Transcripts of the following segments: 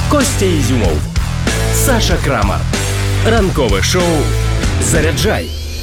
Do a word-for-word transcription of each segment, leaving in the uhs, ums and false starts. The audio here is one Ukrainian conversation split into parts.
Костя Ізюмов, Саша Крамар. Ранкове шоу «Заряджай»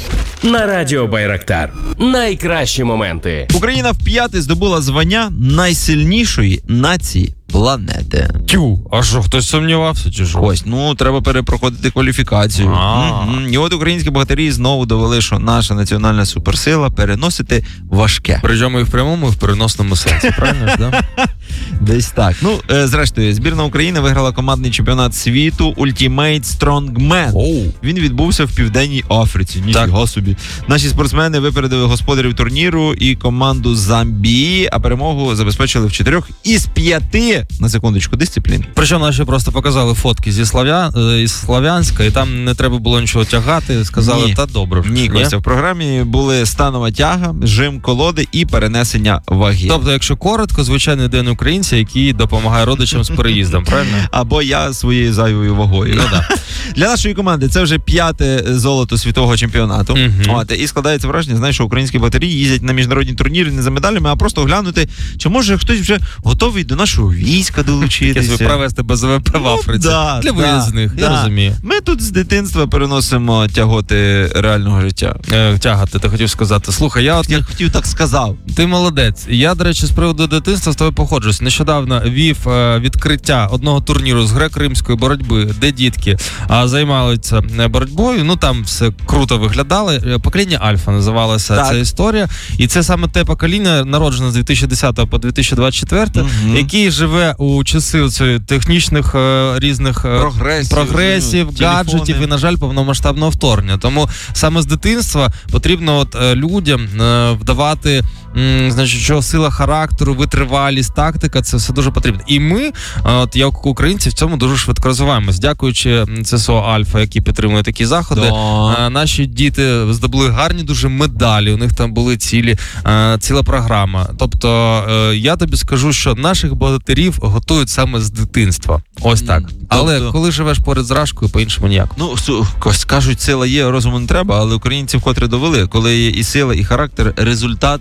на Радіо Байрактар. Найкращі моменти. Україна вп'яте здобула звання найсильнішої нації планети. Тю, а що, хтось сумнівався чи що? Ось, ну, треба перепроходити кваліфікацію. Угу. І от українські богатирі знову довели, що наша національна суперсила переносити важке. Причому і в прямому, і в переносному сенсі, правильно ж, да? Десь так. Ну, е, зрештою, збірна України виграла командний чемпіонат світу Ultimate Strongman. Оу. Він відбувся в Південній Африці. Ніфіга собі. Наші спортсмени випередили господарів турніру і команду Замбії, а перемогу забезпечили в чотирьох із п'яти, на секундочку, дисциплін. Причому наші просто показали фотки зі Слав'я... із Слав'янська, і там не треба було нічого тягати, сказали, Ні. та добре. Ні, Костя, в програмі були станова тяга, жим колоди і перенесення ваги. Тобто, якщо коротко, звичайний день українця, який допомагає родичам з переїздом, правильно? Або я своєю зайвою вагою. Ну, да. Для нашої команди це вже п'яте золото світового чемпіонату. Угу. От, і складається враження, знаєш, що українські богатирі їздять на міжнародні турніри не за медалями, а просто глянути, чи може хтось вже готовий до нашого війська долучитися. Провести без ВВП в Африці. Ну, да, для да, виїзних, да. я розумію. Ми тут з дитинства переносимо тяготи реального життя. Е, тягати, ти хотів сказати. Слухай, я от... Я хотів так сказав. Ти молодець. Я, до речі, з приводу дитинства з тобою походжусь. Нещодавно вів е, відкриття одного турніру з греко-римської боротьби, де дітки е, займалися боротьбою. Ну, там все круто виглядали. Покоління Альфа називалася так. ця історія. І це саме те покоління, народжене з дві тисячі десятого по дві тисячі двадцять четвертий, угу. який живе у часи цієї технічних е, різних е, прогресів, прогресів гаджетів і, на жаль, повномасштабного вторгнення. Тому саме з дитинства потрібно от, е, людям е, вдавати, м, значить, що сила характеру, витривалість, тактика, це все дуже потрібно. І ми, от, як українці, в цьому дуже швидко розвиваємось. Дякуючи ЦСО Альфа, які підтримують такі заходи, да. е, наші діти здобули гарні дуже медалі, у них там були цілі, е, ціла програма. Тобто, е, я тобі скажу, що наших богатирів готують саме з дитинства. Ось так. Але тобто... коли живеш поряд з Рашкою, по-іншому ніяк. Ну, кажуть, сила є, розуму не треба, але українці вкотре довели, коли є і сила, і характер, результат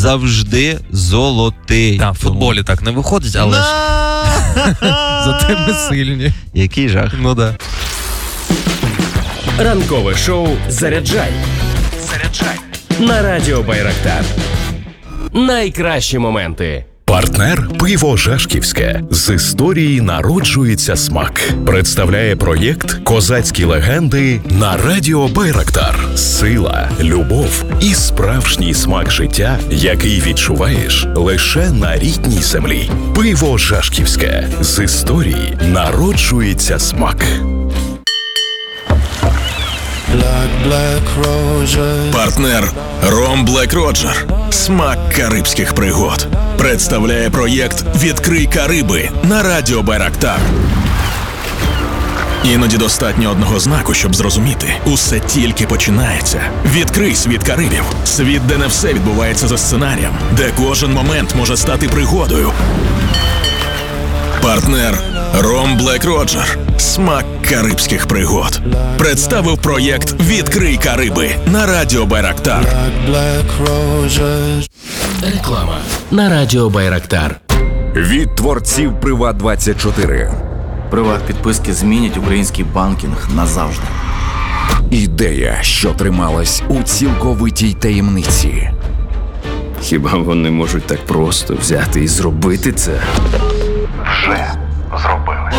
завжди золотий. Так, в футболі так не виходить, але ж зате ми сильні. Який жах. Ну да. Ранкове шоу «Заряджай». Заряджай на Радіо Байрактар. Найкращі моменти. Партнер «Пиво Жашківське». З історії народжується смак. Представляє проєкт «Козацькі легенди» на Радіо Байрактар. Сила, любов і справжній смак життя, який відчуваєш лише на рідній землі. «Пиво Жашківське». З історії народжується смак. Партнер Ром Блек Роджер. Смак карибських пригод. Представляє проєкт «Відкрий Кариби» на Радіо Байрактар. Іноді достатньо одного знаку, щоб зрозуміти. Усе тільки починається. Відкрий світ Карибів. Світ, де не все відбувається за сценарієм. Де кожен момент може стати пригодою. Партнер Ром Блек Роджер. Смак карибських пригод. Представив проєкт «Відкрий Кариби» на Радіо Байрактар. Реклама на Радіо Байрактар. Від творців Приват двадцять чотири. Приват-підписки змінять український банкінг назавжди. Ідея, що трималась у цілковитій таємниці. Хіба вони можуть так просто взяти і зробити це? Вже зробили.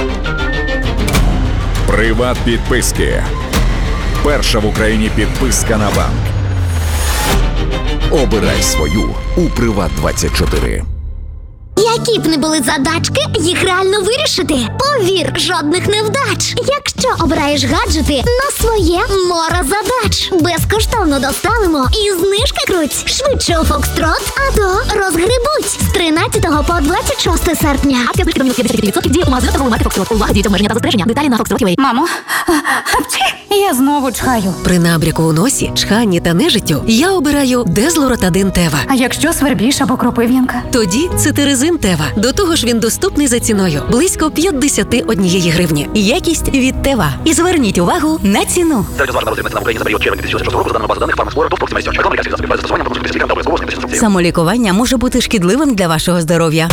Приват-підписки. Перша в Україні підписка на банк. Обирай свою у Приват двадцять чотири. Які б не були задачки, їх реально вирішити. Повір, жодних невдач. Якщо обираєш гаджети на своє море задач. Безкоштовно доставимо і знижки круть. Швидше у Фокстрот, а то розгребуть. З тринадцятого по двадцять шосте серпня. Акція знижки до мінус п'ятдесят відсотків діє у магазинах торгової марки Фокстрот. Увага, діти, обмеження та застереження. Деталі на фокстрот крапка ю а. Мамо, я знову чхаю. При набряку у носі, чханні та нежиттю я обираю Дезлоротадин Тева. А якщо свербіж або кропив'янка? Тоді цитиризин Тева. До того ж він доступний за ціною. Близько п'ятдесят однієї гривні. Якість від Тева. І зверніть увагу на ціну. Самолікування може бути шкідливим для вашого здоров'я.